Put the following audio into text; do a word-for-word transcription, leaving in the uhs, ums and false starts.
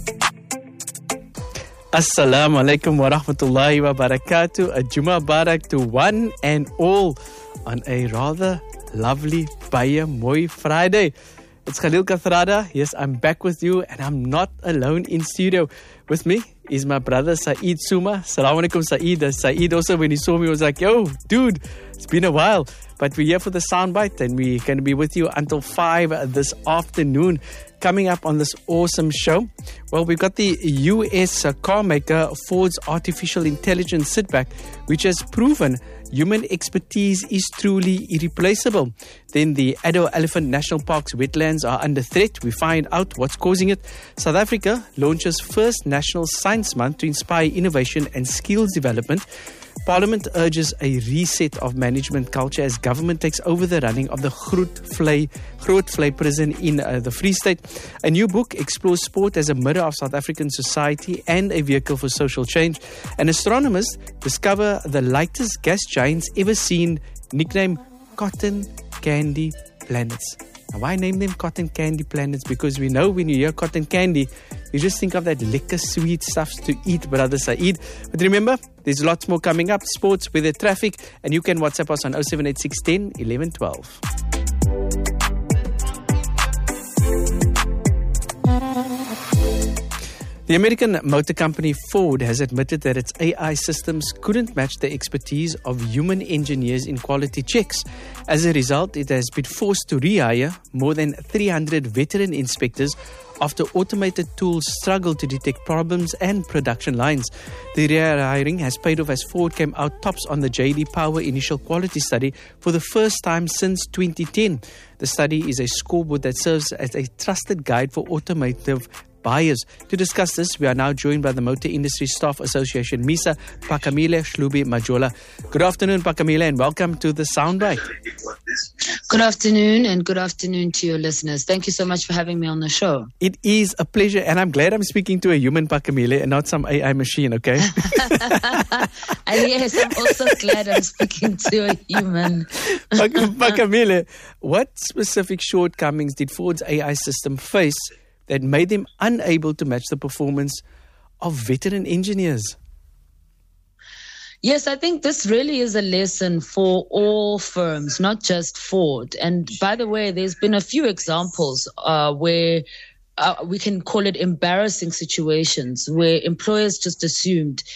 Assalamu alaikum wa rahmatullahi wa barakatuh. A Juma Barak to one and all on a rather lovely Baie Mooi Friday. It's Khalil Kathrada. Yes, I'm back with you and I'm not alone in studio. With me is my brother Saeed Suma. Assalamu alaikum, Saeed. Uh, Saeed also, when he saw me, was like, yo, dude, it's been a while. But we're here for the soundbite and we're going to be with you until five this afternoon. Coming up on this awesome show, well, we've got the U S uh, car maker Ford's artificial intelligence sitback, which has proven human expertise is truly irreplaceable. Then the Addo Elephant National Park's wetlands are under threat. We find out what's causing it. South Africa launches first National Science Month to inspire innovation and skills development. Parliament urges a reset of management culture as government takes over the running of the Grootvlei, Grootvlei prison in uh, the Free State. A new book explores sport as a mirror of South African society and a vehicle for social change. And astronomers discover the lightest gas giants ever seen, nicknamed Cotton Candy Planets. Now, why name them Cotton Candy Planets? Because we know when you hear cotton candy, you just think of that liquor sweet stuff to eat, Brother Saeed. But remember, there's lots more coming up. Sports, weather, traffic. And you can WhatsApp us on oh seven eight six, one oh, eleven, twelve. The American motor company Ford has admitted that its A I systems couldn't match the expertise of human engineers in quality checks. As a result, it has been forced to rehire more than three hundred veteran inspectors after automated tools struggled to detect problems and production lines. The rehiring has paid off as Ford came out tops on the J D Power Initial Quality Study for the first time since twenty ten. The study is a scoreboard that serves as a trusted guide for automotive buyers. To discuss this, we are now joined by the Motor Industry Staff Association, MISA, Phakamile Hlubi Majola. Good afternoon, Phakamile, and welcome to the Soundbite. Good afternoon, and good afternoon to your listeners. Thank you so much for having me on the show. It is a pleasure, and I'm glad I'm speaking to a human, Phakamile, and not some A I machine, okay? And yes, I'm also glad I'm speaking to a human. Phakamile, what specific shortcomings did Ford's A I system face that made them unable to match the performance of veteran engineers? Yes, I think this really is a lesson for all firms, not just Ford. And by the way, there's been a few examples uh, where uh, we can call it embarrassing situations where employers just assumed